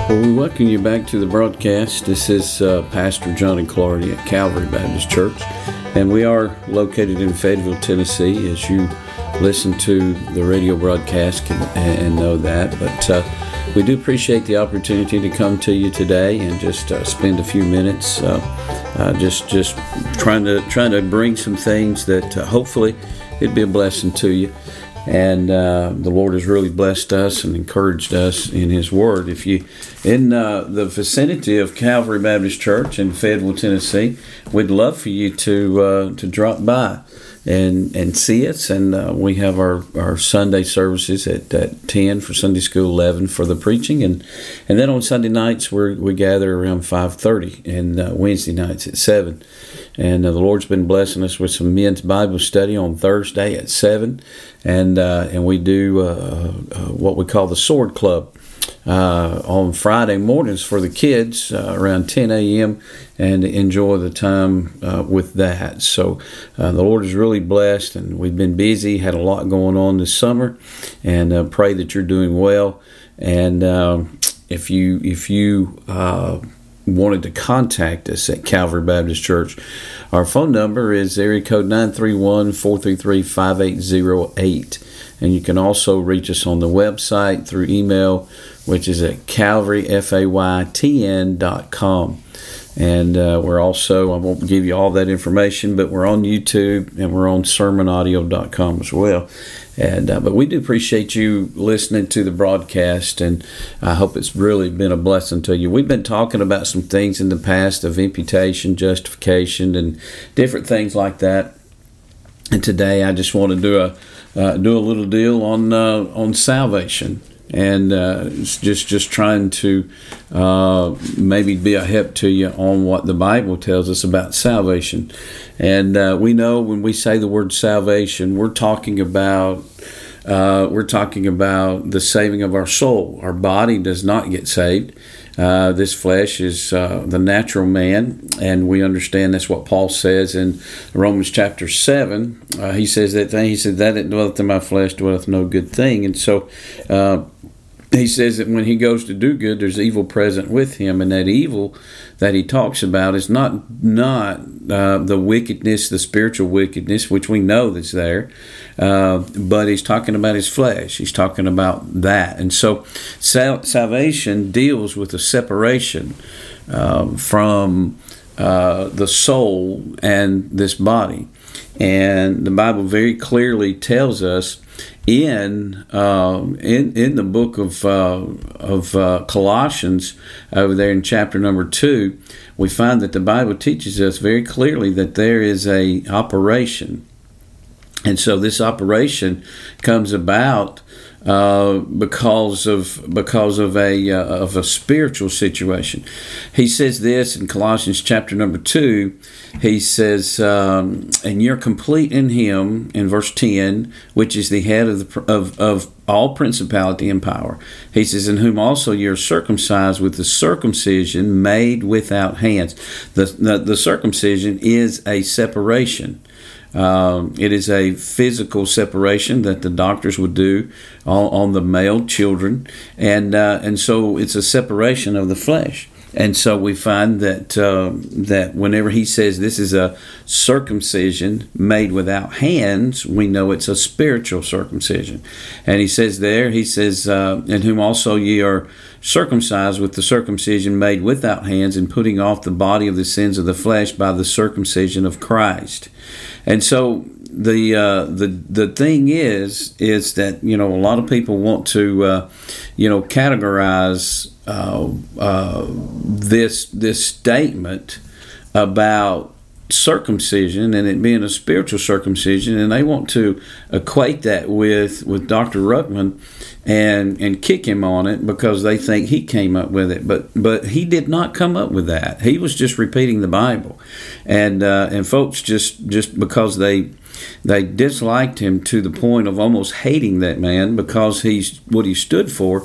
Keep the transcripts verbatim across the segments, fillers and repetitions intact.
Well, we welcome you back to the broadcast. This is uh, Pastor Johnny Clardy at Calvary Baptist Church, and we are located in Fayetteville, Tennessee, as you listen to the radio broadcast can, and know that. But uh, we do appreciate the opportunity to come to you today and just uh, spend a few minutes uh, uh, just just trying to trying to bring some things that uh, hopefully it'd be a blessing to you. And uh, the Lord has really blessed us and encouraged us in His Word. If you in uh, the vicinity of Calvary Baptist Church in Fayetteville, Tennessee, we'd love for you to uh, to drop by and and see us. And uh, we have our, our Sunday services at, at ten for Sunday school, eleven for the preaching, and and then on Sunday nights we we gather around five thirty, and uh, Wednesday nights at seven. And uh, the Lord's been blessing us with some men's Bible study on Thursday at seven. And uh, and we do uh, uh, what we call the Sword Club uh, on Friday mornings for the kids uh, around ten a.m. and enjoy the time uh, with that. So uh, the Lord is really blessed, and we've been busy, had a lot going on this summer, and uh, pray that you're doing well. And uh, if you if you uh, wanted to contact us at Calvary Baptist Church, our phone number is area code nine three one, four three three, five eight zero eight. And you can also reach us on the website through email, which is at calvary faytn dot com. And uh, we're also, I won't give you all that information, but we're on YouTube and we're on sermon audio dot com as well. And uh, but we do appreciate you listening to the broadcast, and I hope it's really been a blessing to you. We've been talking about some things in the past of imputation, justification, and different things like that. And today I just want to do a uh, do a little deal on uh, on salvation. And uh, it's just just trying to uh, maybe be a help to you on what the Bible tells us about salvation. And uh, we know when we say the word salvation, we're talking about uh, we're talking about the saving of our soul. Our body does not get saved. Uh, this flesh is uh, the natural man, and we understand that's what Paul says in Romans chapter seven. Uh, he says that thing. He said, "That that dwelleth in my flesh dwelleth no good thing." And so uh, he says that when he goes to do good, there's evil present with him, and that evil that he talks about is not not uh, the wickedness, the spiritual wickedness, which we know that's there, uh, but he's talking about his flesh. He's talking about that. And so sal- salvation deals with the separation uh, from uh, the soul and this body. And the Bible very clearly tells us in um, in in the book of uh, of uh, Colossians, over there in chapter number two, we find that the Bible teaches us very clearly that there is a operation, and so this operation comes about uh, because of because of a uh, of a spiritual situation. He says this in Colossians chapter number two. He says, um, "And you're complete in Him," in verse ten, which is the head of the of of all principality and power. He says, "In whom also you're circumcised with the circumcision made without hands." The the, the circumcision is a separation. Um, it is a physical separation that the doctors would do on, on the male children, and uh, and so it's a separation of the flesh. And so we find that uh, that whenever he says this is a circumcision made without hands, we know it's a spiritual circumcision. And he says there, he says, uh, "In whom also ye are circumcised with the circumcision made without hands, and putting off the body of the sins of the flesh by the circumcision of Christ." And so the uh, the the thing is is that, you know, a lot of people want to uh, you know categorize uh, uh, this this statement about circumcision and it being a spiritual circumcision, and they want to equate that with with Doctor Ruckman and and kick him on it because they think he came up with it, but but he did not come up with that. He was just repeating the Bible, and uh, and folks just just because they they disliked him to the point of almost hating that man because he's what he stood for.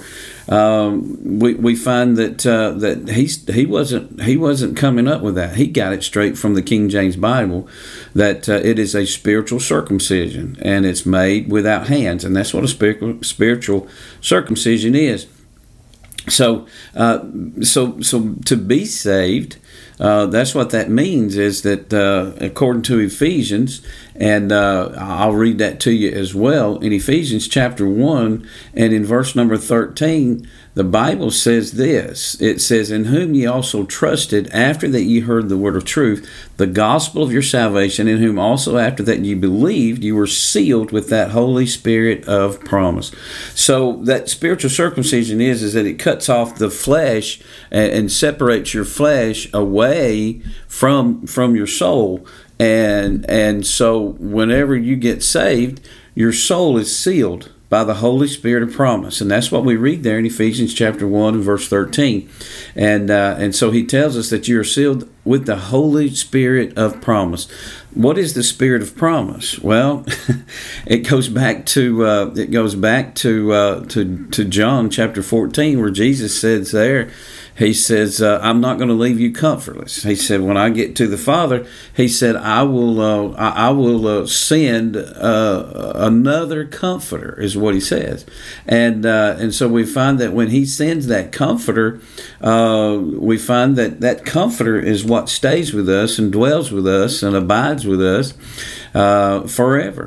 Um, we we find that uh, that he's he wasn't he wasn't coming up with that. He got it straight from the King James Bible that uh, it is a spiritual circumcision and it's made without hands, and that's what a spiritual spiritual circumcision is. So, uh, so, so to be saved, uh, that's what that means. Is that uh, according to Ephesians, and uh, I'll read that to you as well in Ephesians chapter one and in verse number thirteen. The Bible says this. It says, "In whom ye also trusted, after that ye heard the word of truth, the gospel of your salvation, in whom also after that ye believed, you were sealed with that Holy Spirit of promise." So that spiritual circumcision is, is that it cuts off the flesh and, and separates your flesh away from from your soul. And and so whenever you get saved, your soul is sealed by the Holy Spirit of promise. And that's what we read there in Ephesians chapter one and verse thirteen. And uh, and so he tells us that you are sealed with the Holy Spirit of promise. What is the Spirit of promise? Well, it goes back to uh, it goes back to uh, to to John chapter fourteen, where Jesus says there, he says, uh, "I'm not going to leave you comfortless." He said, "When I get to the Father," he said, "I will uh, I, I will uh, send uh, another Comforter," is what he says. And uh, and so we find that when he sends that Comforter, uh, we find that that Comforter is what stays with us and dwells with us and abides with us uh, forever.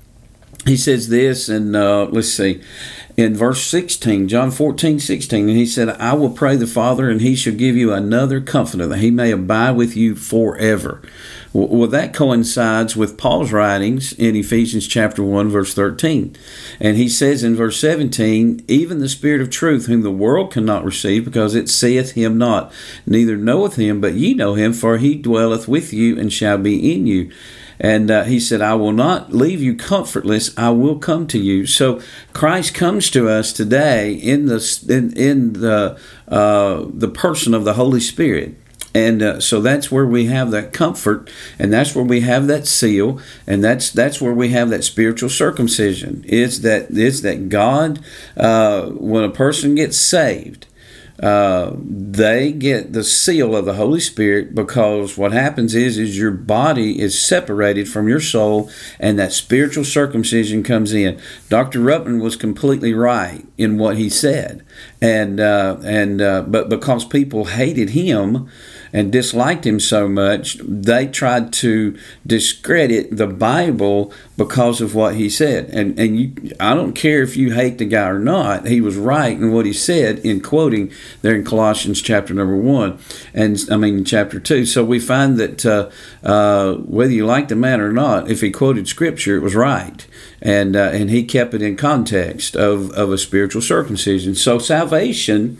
He says this, and uh, let's see, in verse sixteen, John fourteen, sixteen, and he said, "I will pray the Father, and he shall give you another Comforter, that he may abide with you forever." Well, that coincides with Paul's writings in Ephesians chapter one, verse thirteen. And he says in verse seventeen, "Even the Spirit of truth, whom the world cannot receive, because it seeth him not, neither knoweth him, but ye know him, for he dwelleth with you and shall be in you." And uh, he said, "I will not leave you comfortless, I will come to you." So Christ comes to us today in the in, in the uh, the person of the Holy Spirit. And uh, so that's where we have that comfort, and that's where we have that seal, and that's that's where we have that spiritual circumcision. It's that it's that God, uh, when a person gets saved, uh, they get the seal of the Holy Spirit, because what happens is is your body is separated from your soul, and that spiritual circumcision comes in. Doctor Ruppman was completely right in what he said, and uh, and uh, but because people hated him and disliked him so much, they tried to discredit the Bible because of what he said. And and you, I don't care if you hate the guy or not, he was right in what he said in quoting there in Colossians chapter number one, and I mean chapter two. So we find that uh, uh, whether you like the man or not, if he quoted Scripture, it was right. And uh, and he kept it in context of, of a spiritual circumcision. So salvation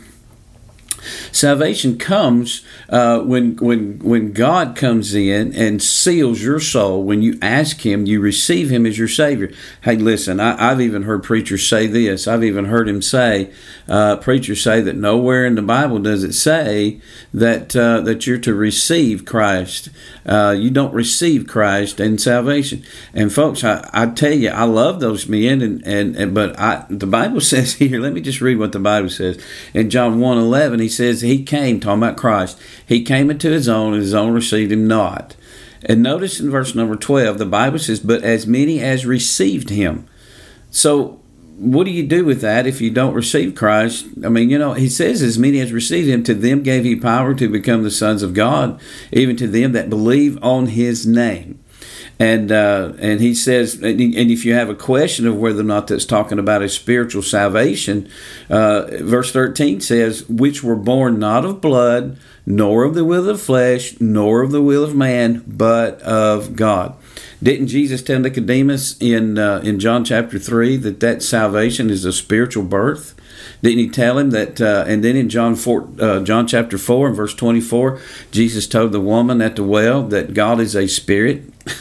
Salvation comes uh, when when when God comes in and seals your soul. When you ask Him, you receive Him as your Savior. Hey, listen, I, I've even heard preachers say this. I've even heard him say, uh, preachers say that nowhere in the Bible does it say that uh, that you're to receive Christ. Uh, you don't receive Christ in salvation. And folks, I, I tell you, I love those men, and and, and but I, the Bible says here. Let me just read what the Bible says in John one eleven. He says he came, talking about Christ, he came into his own, and his own received him not. And notice in verse number twelve, the Bible says, "But as many as received him." So what do you do with that if you don't receive Christ? I mean, you know, he says, "As many as received him, to them gave he power to become the sons of God, even to them that believe on his name." And uh, and he says, and if you have a question of whether or not that's talking about a spiritual salvation, uh, verse thirteen says, "Which were born not of blood, nor of the will of the flesh, nor of the will of man, but of God." Didn't Jesus tell Nicodemus in uh, in John chapter three that that salvation is a spiritual birth? Didn't he tell him that? Uh, and then in John four, uh, John chapter four and verse twenty-four, Jesus told the woman at the well that God is a spirit.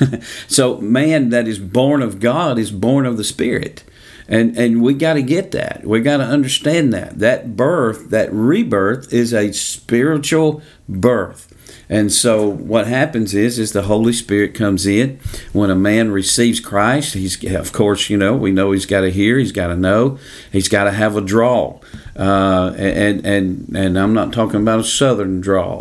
So man that is born of God is born of the Spirit. And and we got to get that. We got to understand that. That birth, that rebirth is a spiritual birth. And so what happens is, is the Holy Spirit comes in. When a man receives Christ, he's, of course, you know, we know he's got to hear, he's got to know, he's got to have a draw. Uh, and, and, and I'm not talking about a southern draw.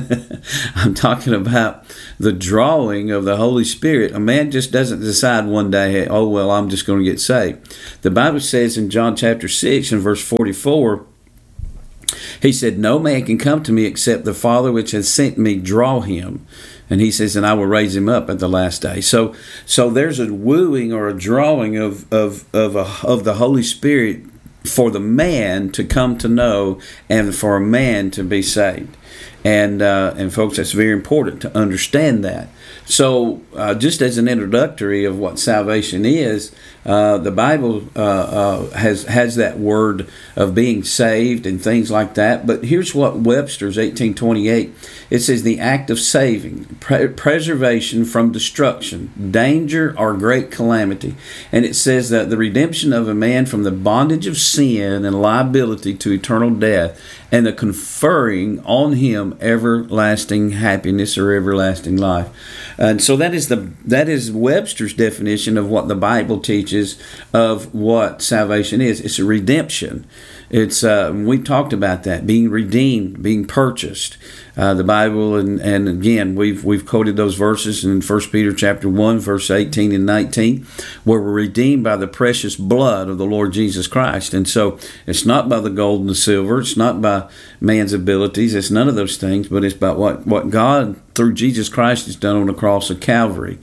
I'm talking about the drawing of the Holy Spirit. A man just doesn't decide one day, hey, oh, well, I'm just going to get saved. The Bible says in John chapter six and verse forty-four, He said, no man can come to me except the Father which has sent me draw him. And he says, and I will raise him up at the last day. So so there's a wooing or a drawing of of of, a, of the Holy Spirit for the man to come to know and for a man to be saved. And uh, and folks, that's very important to understand that. So uh, just as an introductory of what salvation is, uh, the Bible uh, uh, has has that word of being saved and things like that. But here's what Webster's eighteen twenty-eight, it says, the act of saving, pre- preservation from destruction, danger, or great calamity. And it says that the redemption of a man from the bondage of sin and liability to eternal death, and the conferring on him everlasting happiness or everlasting life. And so that is the that is Webster's definition of what the Bible teaches of what salvation is. It's a redemption. It's uh, we talked about that, being redeemed, being purchased. Uh, the Bible, and, and again, we've we've quoted those verses in First Peter chapter one, verse eighteen and nineteen, where we're redeemed by the precious blood of the Lord Jesus Christ. And so it's not by the gold and the silver, it's not by man's abilities, it's none of those things, but it's by what, what God through Jesus Christ has done on the cross of Calvary.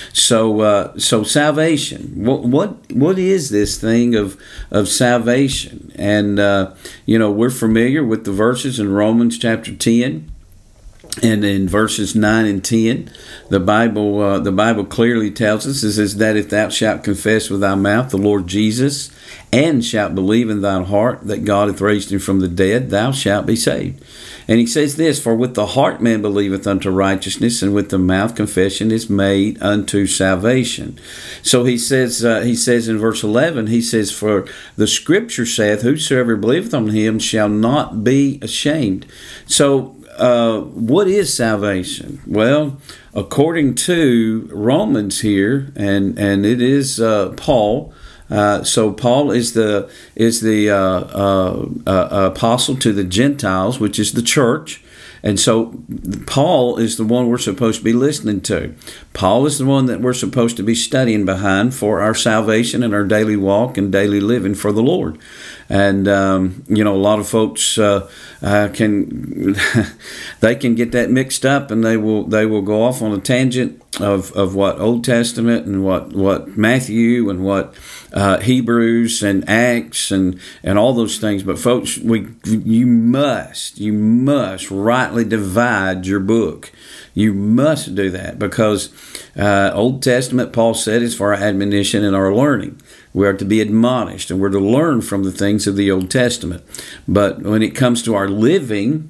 So uh, so salvation, what what what is this thing of of salvation? And uh, you know, we're familiar with the verses in Romans chapter ten. And in verses nine and ten, the Bible uh, the Bible clearly tells us, it says that if thou shalt confess with thy mouth the Lord Jesus, and shalt believe in thine heart that God hath raised him from the dead, thou shalt be saved. And he says this, for with the heart man believeth unto righteousness, and with the mouth confession is made unto salvation. So he says, uh, he says in verse eleven, he says, for the Scripture saith, whosoever believeth on him shall not be ashamed. So Uh, what is salvation? Well, according to Romans here, and and it is uh, Paul. Uh, so Paul is the is the uh, uh, uh, apostle to the Gentiles, which is the church. And so Paul is the one we're supposed to be listening to. Paul is the one that we're supposed to be studying behind for our salvation and our daily walk and daily living for the Lord. And, um, you know, a lot of folks uh, uh, can, they can get that mixed up, and they will they will go off on a tangent of, of what Old Testament and what, what Matthew and what uh, Hebrews and Acts and, and all those things. But folks, we you must, you must rightly divide your book. You must do that, because uh, Old Testament, Paul said, is for our admonition and our learning. We are to be admonished, and we're to learn from the things of the Old Testament. But when it comes to our living,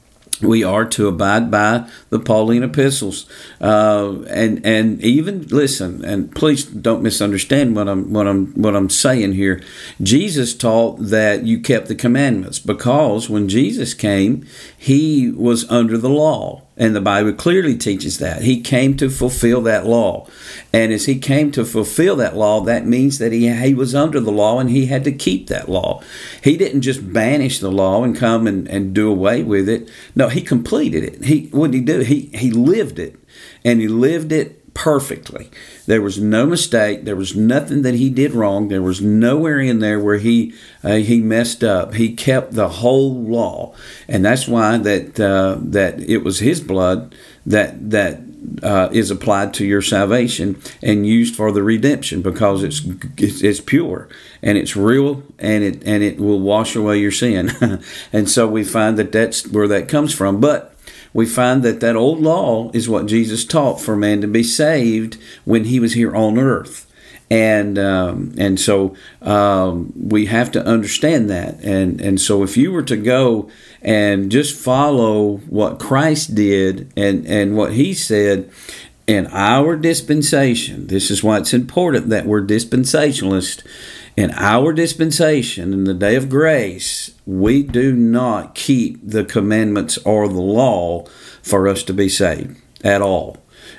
we are to abide by the Pauline epistles, uh, and and even listen. And please don't misunderstand what I'm what I'm what I'm saying here. Jesus taught that you kept the commandments, because when Jesus came, he was under the law. And the Bible clearly teaches that. He came to fulfill that law. And as he came to fulfill that law, that means that he, he was under the law, and he had to keep that law. He didn't just banish the law and come and, and do away with it. No, he completed it. He what did he do? He he lived it. And he lived it perfectly. There was no mistake. There was nothing that he did wrong. There was nowhere in there where he uh, he messed up. He kept the whole law, and that's why that uh, that it was his blood that that uh, is applied to your salvation and used for the redemption, because it's it's, it's pure and it's real, and it and it will wash away your sin. And so we find that that's where that comes from. But we find that that old law is what Jesus taught for man to be saved when he was here on earth. And um, and so um, we have to understand that. And, and so if you were to go and just follow what Christ did and, and what he said in our dispensation, this is why it's important that we're dispensationalists. In our dispensation, in the day of grace, we do not keep the commandments or the law for us to be saved at all.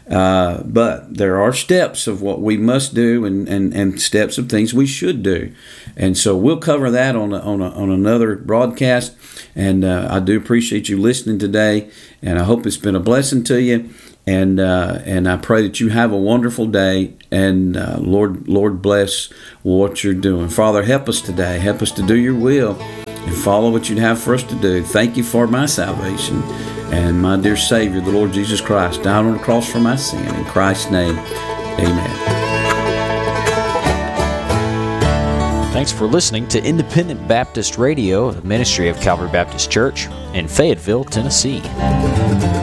Uh, but there are steps of what we must do, and, and, and steps of things we should do. And so we'll cover that on a, on, a, on another broadcast. And uh, I do appreciate you listening today, and I hope it's been a blessing to you. And uh, and I pray that you have a wonderful day, and uh, Lord Lord bless what you're doing. Father, help us today. Help us to do your will and follow what you'd have for us to do. Thank you for my salvation. And my dear Savior, the Lord Jesus Christ, died on the cross for my sin. In Christ's name, amen. Thanks for listening to Independent Baptist Radio, the ministry of Calvary Baptist Church in Fayetteville, Tennessee.